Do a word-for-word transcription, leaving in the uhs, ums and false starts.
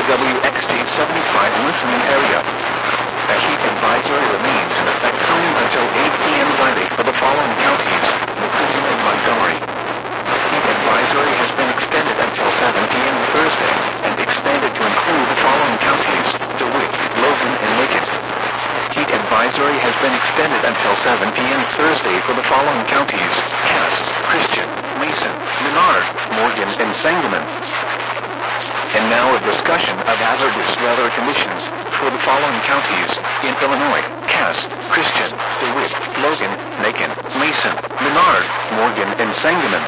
W X T seventy-five listening area. A heat advisory remains in effect through until eight p m Friday for the following counties: McPherson and Montgomery. Heat advisory has been extended until seven p m Thursday, and expanded to include the following counties: DeWitt, Logan, and Macon. Heat advisory has been extended until seven p m Thursday for the following counties: Cass, Christian, Mason, Menard, Morgan, and Sangamon. And now a discussion of hazardous weather conditions for the following counties in Illinois: Cass, Christian, DeWitt, Logan, Macon, Mason, Menard, Morgan, and Sangamon.